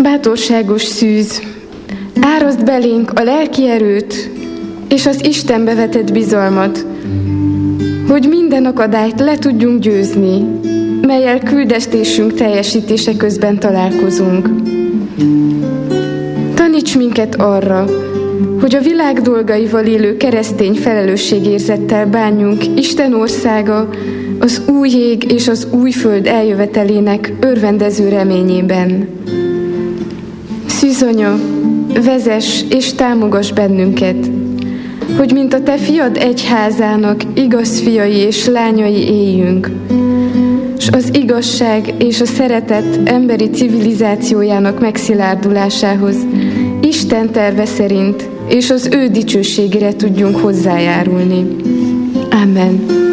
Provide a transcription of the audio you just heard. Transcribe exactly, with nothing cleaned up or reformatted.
Bátorságos szűz, árasd belénk a lelki erőt és az Istenbe vetett bizalmat, hogy minden akadályt le tudjunk győzni, mellyel küldetésünk teljesítése közben találkozunk. Taníts minket arra, hogy a világ dolgaival élő keresztény felelősségérzettel bánjunk Isten országa, az új ég és az új föld eljövetelének örvendező reményében. Szűzanya, vezess és támogass bennünket, hogy mint a Te fiad egyházának igaz fiai és lányai éljünk, s az igazság és a szeretet emberi civilizációjának megszilárdulásához Isten terve szerint és az ő dicsőségére tudjunk hozzájárulni. Amen.